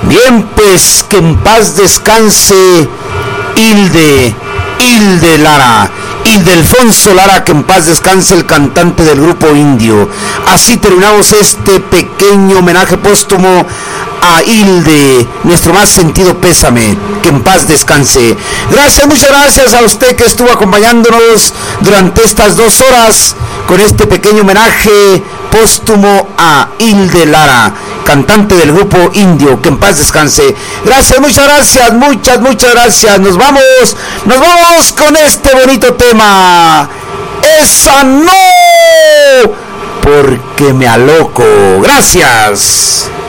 Bien, pues que en paz descanse Hilde Lara, Ildefonso Lara, que en paz descanse, el cantante del grupo Indio. Así terminamos este pequeño homenaje póstumo a Hilde, nuestro más sentido pésame, que en paz descanse. Gracias, muchas gracias a usted que estuvo acompañándonos durante estas 2 horas con este pequeño homenaje póstumo a Hilde Lara, cantante del grupo Indio, que en paz descanse. Gracias, muchas gracias, muchas gracias. Nos vamos con este bonito tema. ¡Esa no! Porque me aloco. Gracias.